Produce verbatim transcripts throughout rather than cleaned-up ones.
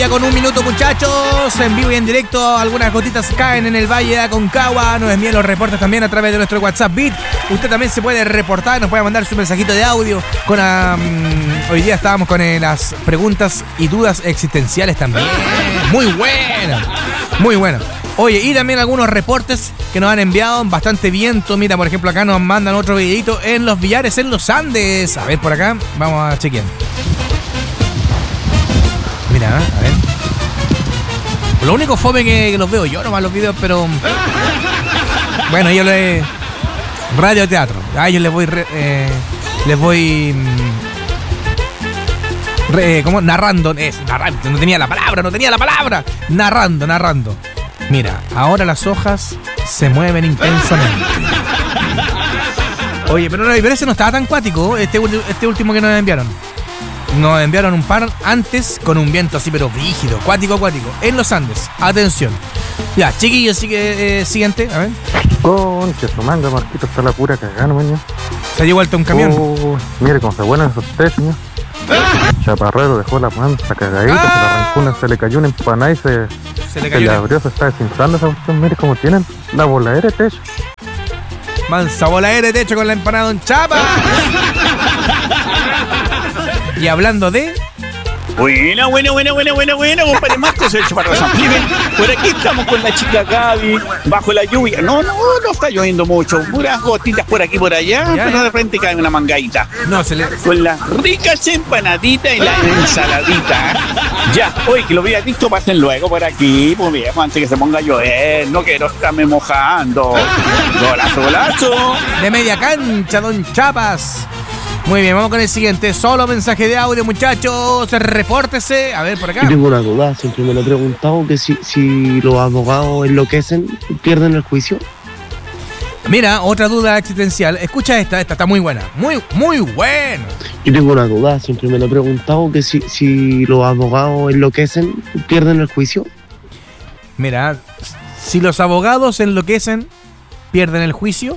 Ya con un minuto, muchachos, en vivo y en directo, algunas gotitas caen en el Valle de Aconcagua. Nos envían los reportes también a través de nuestro WhatsApp Beat. Usted también se puede reportar, nos puede mandar su mensajito de audio. Con um, hoy día estábamos con eh, las preguntas y dudas existenciales también. Muy buena, muy buena. Oye, y también algunos reportes que nos han enviado, bastante viento. Mira, por ejemplo, acá nos mandan otro videito en los billares en los Andes. A ver, por acá, vamos a chequear. Mira, a ver. Lo único fome que, que los veo yo nomás los videos, pero... Bueno, yo le... Radio teatro. A ellos les voy... Eh, les voy... Re, ¿Cómo? Narrando. Es, narrando. No tenía la palabra, no tenía la palabra. Narrando, narrando. Mira, ahora las hojas se mueven intensamente. Oye, pero, no, pero ese no estaba tan cuático, este, este último que nos enviaron. Nos enviaron un par antes con un viento así, pero rígido, cuático, cuático, en los Andes. Atención. Ya, chiquillos, sigue, eh, siguiente, a ver. Concha, su manga, Marquito, está la pura cagada, mañana. Se ha llevado un camión. Oh, mire cómo se vuelan esos test, señor. Chaparrero dejó la panza cagadita, ¡Ah! se le arrancó una, se le cayó una empanada y se, Se le se cayó le una- abrió, se está desinflando esa cuestión. Mire cómo tienen la voladera de techo. Mansa voladera de techo con la empanada Don Chapa. Y hablando de... Buena, buena, buena, buena, buena, buena, compadre Marcos, el Chaparro San Felipe. Por aquí estamos con la chica Gaby, bajo la lluvia. No, no, no está lloviendo mucho. Puras gotitas por aquí, por allá, Ya, pero ya. de repente cae una mangadita. No, se le... Con las ricas empanaditas y la ensaladita. Ya, hoy que lo había dicho, pasen luego por aquí, pues viejo, antes que se ponga a llover. No quiero estarme mojando. Golazo, golazo. De media cancha, Don Chapas. Muy bien, vamos con el siguiente. Solo mensaje de audio, muchachos. Repórtese. A ver, por acá. Yo tengo una duda, siempre me lo he preguntado, que si, si los abogados enloquecen, pierden el juicio. Mira, otra duda existencial. Escucha esta, esta está muy buena. Muy, muy buena. Yo tengo una duda, siempre me lo he preguntado, que si, si los abogados enloquecen, pierden el juicio. Mira, si los abogados enloquecen, pierden el juicio.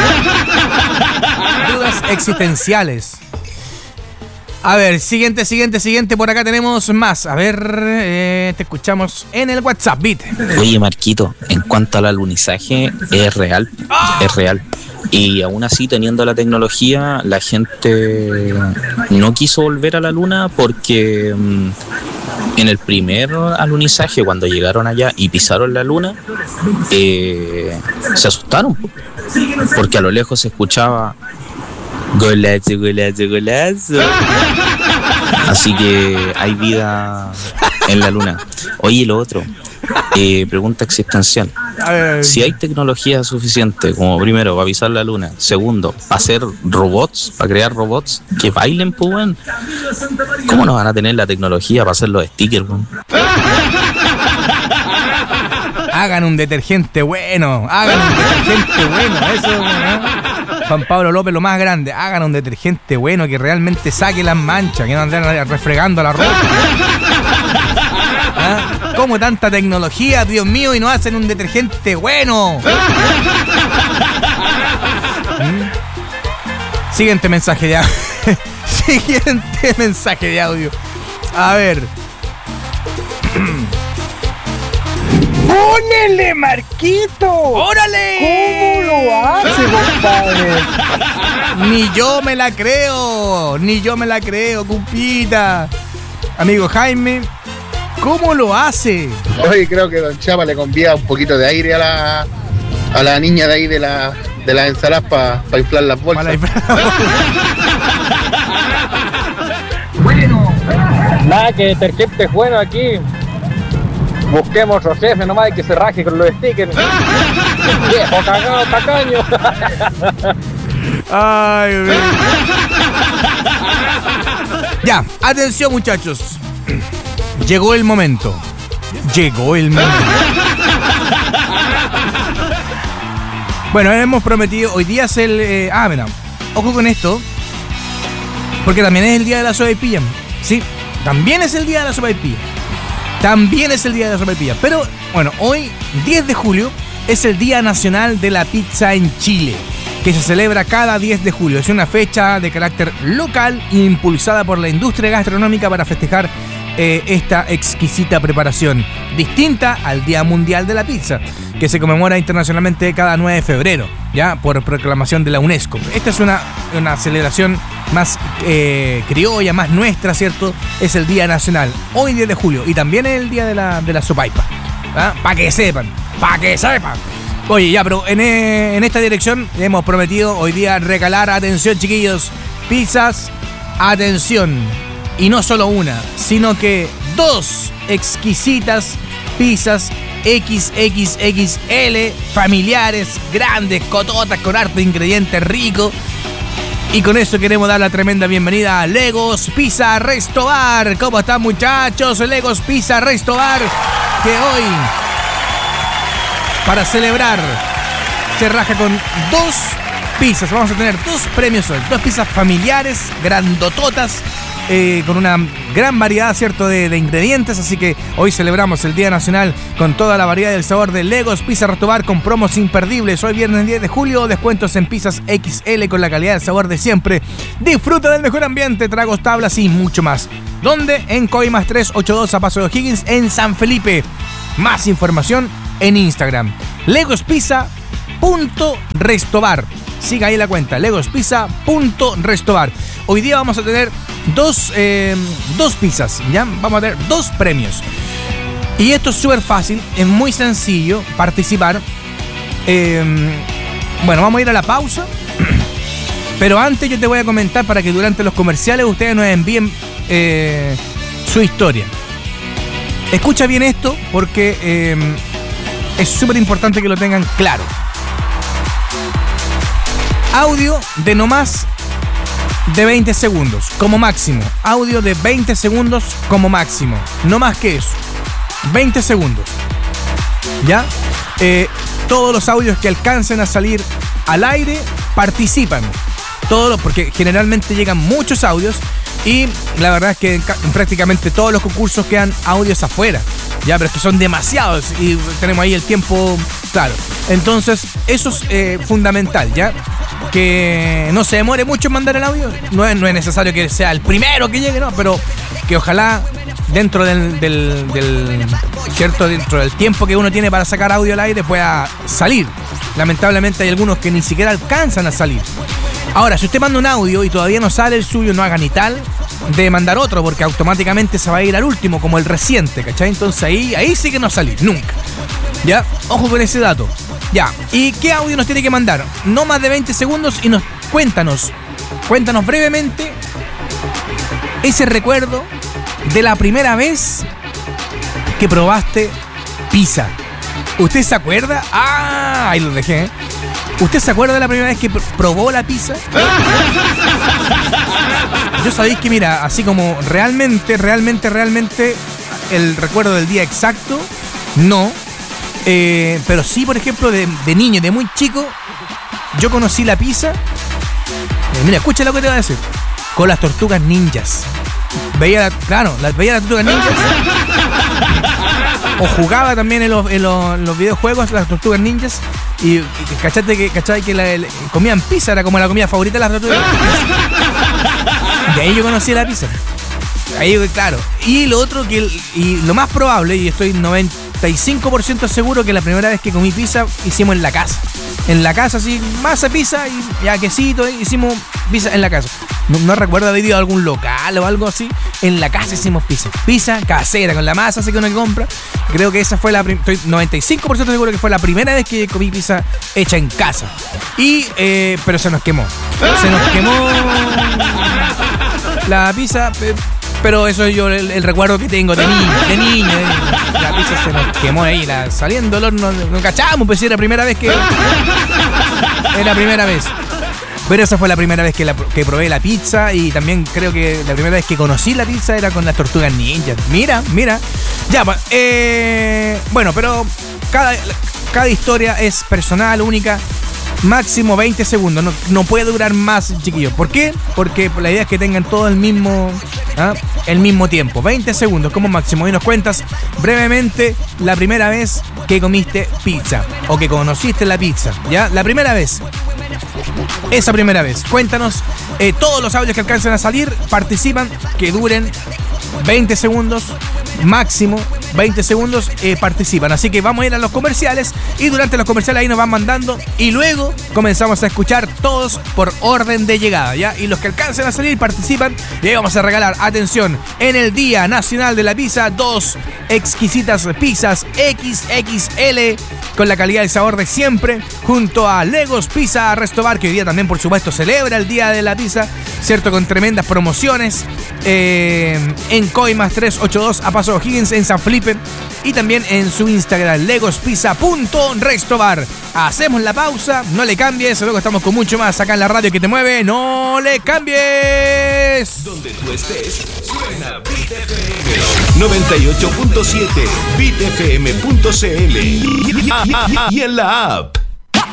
Dudas existenciales. A ver, siguiente, siguiente, siguiente. Por acá tenemos más. A ver, eh, te escuchamos en el WhatsApp, Beat. Oye, Marquito, en cuanto al alunizaje, es real, es real. Y aún así, teniendo la tecnología, la gente no quiso volver a la luna porque mm, en el primer alunizaje, cuando llegaron allá y pisaron la luna, eh, se asustaron, porque a lo lejos se escuchaba golazo, golazo, golazo. Así que hay vida en la luna. Oye, lo otro, eh, pregunta existencial. A ver, Si hay tecnología suficiente, como primero, para pisar la luna, segundo, para hacer robots, para crear robots que bailen, pues, weón, ¿cómo no van a tener la tecnología para hacer los stickers, weón? hagan un detergente bueno. Hagan un detergente bueno. Eso, ¿no? Juan Pablo López, lo más grande. Hagan un detergente bueno que realmente saque las manchas, que no anden refregando la ropa. ¿Ah? ¿Cómo tanta tecnología, Dios mío, y no hacen un detergente bueno? ¿Mm? Siguiente mensaje de audio. Siguiente mensaje de audio. A ver. ¡Pónele, Marquito! ¡Órale! ¿Cómo lo hace, compadre? Ni yo me la creo. Ni yo me la creo, cupita. Amigo Jaime, ¿cómo lo hace? Hoy creo que Don Chapa le convía un poquito de aire a la a la niña de ahí de la de las ensaladas para pa inflar las bolsas. Para Nada, que detergente es bueno aquí. Busquemos otro jefe nomás y que se raje con los stickers. Viejo cagado, tacaño. Ay, bebé. Ya, atención, muchachos. Llegó el momento. Llegó el momento. Bueno, hemos prometido. Hoy día es el. Eh, ah, mira. Ojo con esto. Porque también es el día de la sopaipilla. Sí, también es el día de la sopaipilla. También es el día de la sopaipilla. Pero, bueno, hoy, diez de julio, es el Día Nacional de la Pizza en Chile, que se celebra cada diez de julio. Es una fecha de carácter local impulsada por la industria gastronómica para festejar eh, esta exquisita preparación, distinta al Día Mundial de la Pizza, que se conmemora internacionalmente cada nueve de febrero, ya por proclamación de la UNESCO. Esta es una, una celebración más eh, criolla, más nuestra, ¿cierto? Es el Día Nacional, hoy diez de julio, y también es el Día de la, de la Sopaipa, ¿ah? Para que sepan, para que sepan. Oye, ya, pero en, eh, en esta dirección hemos prometido hoy día regalar, atención chiquillos, pizzas, atención, y no solo una, sino que dos exquisitas pizzas equis equis equis ele, familiares, grandes, cototas, con harto ingrediente rico. Y con eso queremos dar la tremenda bienvenida a Legos Pizza Resto Bar. ¿Cómo están, muchachos? Legos Pizza Resto Bar, que hoy, para celebrar, se raja con dos pizzas. Vamos a tener dos premios hoy, dos pizzas familiares, grandototas, eh, con una gran variedad, ¿cierto?, de, de ingredientes. Así que hoy celebramos el Día Nacional con toda la variedad y el sabor de Legos Pizza Resto Bar, con promos imperdibles. Hoy viernes diez de julio, descuentos en pizzas equis ele con la calidad y el sabor de siempre. Disfruta del mejor ambiente, tragos, tablas y mucho más. ¿Dónde? En Coimas trescientos ochenta y dos, a Paso de O'Higgins, en San Felipe. Más información en Instagram, legospizza.restobar. Siga ahí la cuenta, legospizza.restobar. Hoy día vamos a tener dos, eh, dos pizzas, ¿ya? Vamos a tener dos premios. Y esto es súper fácil, es muy sencillo participar. Eh, bueno, vamos a ir a la pausa. Pero antes yo te voy a comentar para que durante los comerciales ustedes nos envíen eh, su historia. Escucha bien esto porque eh, es súper importante que lo tengan claro. Audio de no más de veinte segundos como máximo. Audio de veinte segundos como máximo. No más que eso. veinte segundos. ¿Ya? Eh, todos los audios que alcancen a salir al aire participan. Todos los, porque generalmente llegan muchos audios. Y la verdad es que en, en prácticamente todos los concursos quedan audios afuera. Ya, pero es que son demasiados y tenemos ahí el tiempo, claro. Entonces, eso es eh, fundamental, ¿ya? Que no se demore mucho en mandar el audio. No es, no es necesario que sea el primero que llegue, no, pero que ojalá dentro del, del, del, ¿cierto? Dentro del tiempo que uno tiene para sacar audio al aire pueda salir. Lamentablemente hay algunos que ni siquiera alcanzan a salir. Ahora, si usted manda un audio y todavía no sale el suyo, no haga ni tal de mandar otro, porque automáticamente se va a ir al último, como el reciente, ¿cachai? Entonces ahí, ahí sí que no salir, nunca. ¿Ya? Ojo con ese dato. Ya. ¿Y qué audio nos tiene que mandar? No más de veinte segundos y nos cuéntanos, cuéntanos brevemente ese recuerdo de la primera vez que probaste pizza. ¿Usted se acuerda? Ah, ahí lo dejé, ¿eh? ¿Usted se acuerda de la primera vez que pr- probó la pizza? Yo sabéis que, mira, así como realmente, realmente, realmente el recuerdo del día exacto, no. Eh, pero sí, por ejemplo, de, de niño, de muy chico, yo conocí la pizza. Eh, mira, escucha lo que te voy a decir. Con las tortugas ninjas. Veía, la, claro, las veía las tortugas ninjas. O jugaba también en los, en los, en los videojuegos las tortugas ninjas. Y, y cachate que, cachate que la, la, comían pizza, era como la comida favorita de las tortugas. De ahí yo conocí la pizza. Ahí, claro. Y lo otro que, y lo más probable, y estoy noventa y cinco por ciento seguro, que la primera vez que comí pizza hicimos en la casa. En la casa, así, masa pizza y ya quesito, hicimos pizza en la casa. No, no recuerdo haber ido a algún local o algo así. En la casa hicimos pizza. Pizza casera, con la masa así que uno compra. Creo que esa fue la primera. Estoy noventa y cinco por ciento seguro que fue la primera vez que comí pizza hecha en casa. Y, eh, pero se nos quemó. Se nos quemó la pizza. Pero eso es yo el, el recuerdo que tengo de niño, de niño, de niño. La pizza se nos quemó ahí, la, saliendo el horno, no cachamos, pues era la primera vez que. Era la primera vez. Pero esa fue la primera vez que, la, que probé la pizza. Y también creo que la primera vez que conocí la pizza era con las tortugas ninjas. Mira, mira. Ya, eh, bueno, pero cada, cada historia es personal, única. Máximo veinte segundos, no, no puede durar más, chiquillos. ¿Por qué? Porque la idea es que tengan todo el mismo, ¿ah? el mismo tiempo. veinte segundos como máximo. Y nos cuentas brevemente la primera vez que comiste pizza o que conociste la pizza, ¿ya? La primera vez. Esa primera vez. Cuéntanos, eh, todos los audios que alcancen a salir participan, que duren veinte segundos, máximo veinte segundos, eh, participan. Así que vamos a ir a los comerciales y durante los comerciales ahí nos van mandando y luego comenzamos a escuchar todos por orden de llegada, ¿ya? Y los que alcancen a salir participan y ahí vamos a regalar, atención, en el Día Nacional de la Pizza, dos exquisitas pizzas equis equis ele con la calidad y sabor de siempre, junto a Legos Pizza Resto Bar, que hoy día también por supuesto celebra el Día de la Pizza, ¿cierto? Con tremendas promociones eh, en Coimas trescientos ochenta y dos a Paso O'Higgins, en San Felipe, y también en su Instagram legospizza punto restobar. Hacemos la pausa, no le cambies, luego estamos con mucho más acá en la radio que te mueve, no le cambies. Donde tú estés, suena Beat F M noventa y ocho punto siete, beat f m punto c l y, y, y, y en la app.